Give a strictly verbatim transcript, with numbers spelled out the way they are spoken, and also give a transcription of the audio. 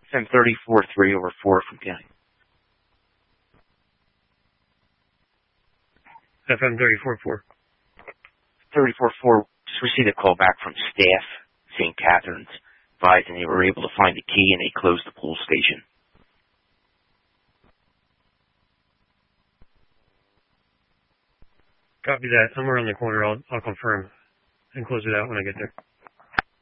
F M thirty-four three over four from County. F M thirty-four four. thirty-four four, just received a call back from staff, Saint Catherine's, advising they were able to find the key and they closed the pool station. Copy that. Somewhere on the corner, I'll, I'll confirm and close it out when I get there.